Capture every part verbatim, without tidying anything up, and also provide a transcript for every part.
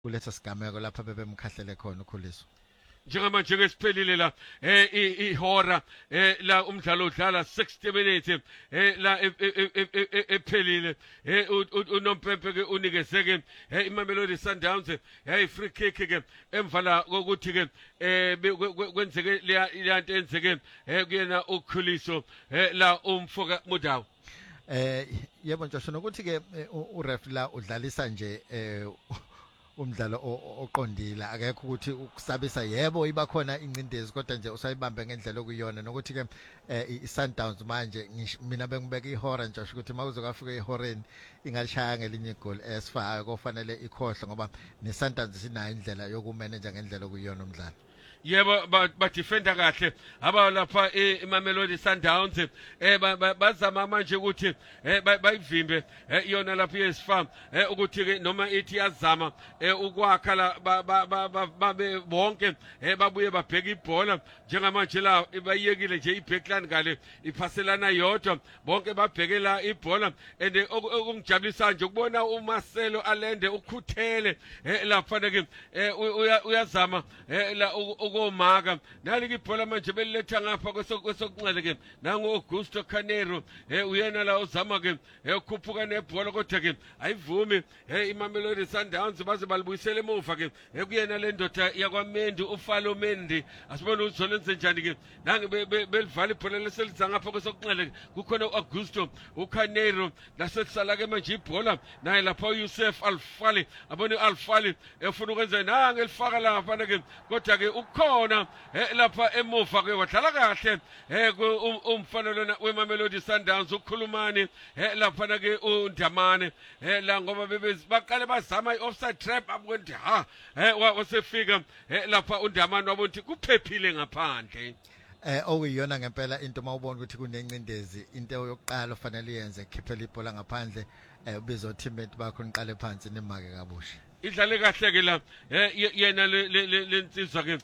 kuletha sigameko lapha bebemkhahlele khona ukhuliso. Njengamanje ngesiphelile la eh ihora eh la umdlalo udlala sixty minutes eh la ephelile eh uNompempe ke unikezeke eh iMamelodi Sundowns eh free kick ke emva la kokuthi ke eh kwenzeke leyanto enzeke eh kuyena ukhuliso eh la umfoka Mudawu. Eh yebo nje sonokuthi ke uref la udlalisa nje eh umdlalo oqondile akekho ukuthi ukusabisa yebo iba khona incindezi kodwa nje usayibambe ngendlela okuyona nokuthi ke iSundowns manje mina bengibeka ihora nje ukuthi makuzokafika ihoreni ingalishaya ngelinye igoli esifayo kofanele ikhohle ngoba neSundowns sinayo indlela yokumanage ngendlela okuyona umdlalo. Yebo ba defender kahle aba lapha eMamelodi Sundowns eh bazama manje ukuthi eh bayivimbe yona lapha eSfarm eh ukuthi ke noma ithi yazama ukwakha la babe bonke eh babuye babheka ibhola njengamanje la bayiyekile nje ibackline ngale iphaselana yodwa bonke babheke la ibhola and okungijabulisa nje ukubona uMarcelo Allende ukhuthele lapha ke uyazama la komaka nalike ibhola manje beliletha ngapha kwesokunxele ke nangu Augusto Canero eh uyena la uzama ke ekhuphuka nebhola kodwa ke ayivumi eh iMamelodi Sundowns baze balibuyisela emuva ke ekuyena le ndoda yakwaMendi uFalo Mendi asibone uzolenze njani ke nange belivala ibhola leseliza ngapha kwesokunxele kukhona uAugusto uCanero lasesala ke manje ibhola naye lapha uYusuf Alfali abone Alfali efuna ukwenza nange elifaka lapha ke kodwa ke khona lapha emuva ke wadlala kahle eh umfana lona weMamelodi Sundowns ukhulumani lapha ke uNdamane eh la ngoba baqale bazama iOffside trap abonke ha eh wasefika lapha uNdamane wabonke kuphephile ngaphandle. Eh okuyiyona ngempela into mawubona ukuthi kunencindezi into yokuqala ofanele yenze khiphela ibhola ngaphandle eh ubizo teammate bakho niqale phansi nimake kabusha. Idlale kahle ke la yena lensizwa ke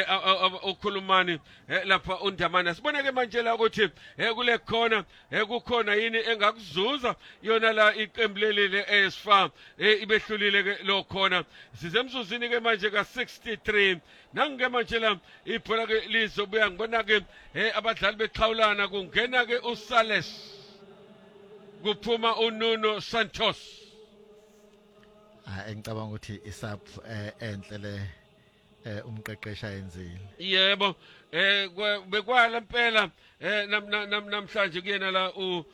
ukhulumani lapha uNdamane sibone ke manje la ukuthi kule khona kukhona yini engakuzuza yona la iqembu leli eSfarm ibehlulile ke lo khona sizemzuzini ke manje ka sixty-three nange manje la ibhola ke lizobuya ngibona ke abadlali beqhawulana kungena ke uSales kuphuma uNuno Santos. Ah engicabanga ukuthi isub enhle le umqeqesha yenzile. Yebo eh bekwala impela eh namhlanje kuyena la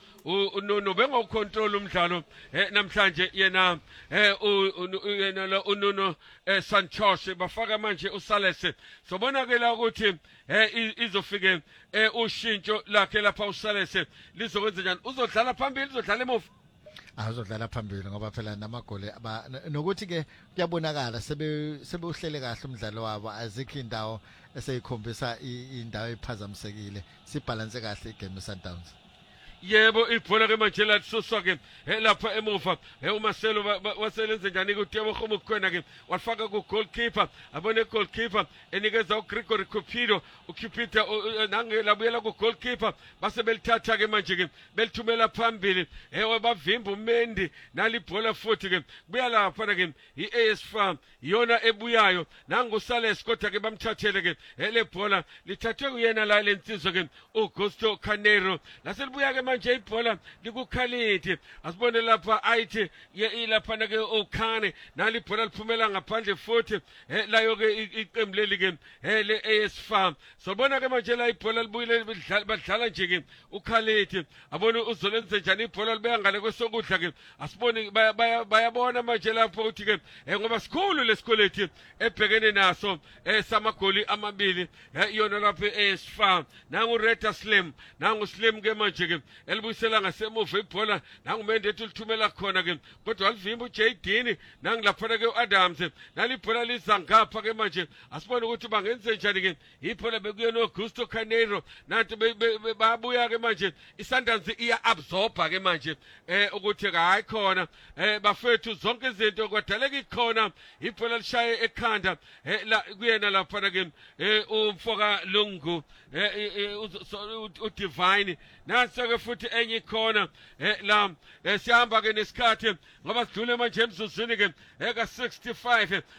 uNuno bengocontrol umdlalo eh namhlanje yena eh yena la uNuno Santos bafaka manje uSales sobona ke la ukuthi eh izofike ushintsho lakhe lapha uSales lizokwenza njani uzodlala phambili uzodlala emuva azodlala phambili ngoba phela namagoli nokuthi ke kuyabonakala sebe sebeuhlele kahle umdlalo wabo azikho indawo eseyikhombisa indawo ephazamisekile sibalance kahle igame Sundowns. Yebo ibhola ke manje la suswa ke lapha emuva uMarcelo waselenze njani ukuthi yabokhomo kukhona ke wafaka ku goalkeeper abone goalkeeper enikeza uGregory Cupido uCupido nange labuyela ku goalkeeper base belithatha ke manje ke belithumela phambili bavimba uMendi nalibhola futhi ke kuya lapha ke iASFarm yona ebuyayo nangu Sales kodwa ke bamthathele ke le bhola lithathwe kuyena la lensizwe ke uAugusto Canero laselibuya ke manje ibhola likukhalithi asibone lapha ayithi ilapha ke uKhane nalibhola liphumela ngaphandle futhi layo ke iqembu leli ke le ASFarm sobona ke manje la ibhola libuyile badlala nje ke ukhalithi abone uzolenze njani ibhola libeka ngale kwesokudla ke asibone bayabona manje lapho ukuthi ke ngoba sikhulu lesikholethi ebhekene naso esamagoli amabili yona lapha eASFarm nangu Reda Slim nangu Slim ke manje ke elibuyisela ngasemuva ibhola nanguMendi ethi lithumela khona ke kodwa walivimba uJaydini nangilapha ke uAdams nalibhola lizangapha ke manje asibone ukuthi bangenze njani ke ibhola bekuyena uAugusto Canero nanti babuya ke manje iSundowns iya absorba ke manje eh ukuthi hayi khona eh bafethu zonke izinto kwadaleka ikhona ibhola lishaye ekhanda la kuyena lapha ke umfoka Lungu eh uDivine nansi ke futhi enye ikhona eh la eh, sihamba ke nesikhathi ngoba sidlule manje emzuzwini ke eka sixty-five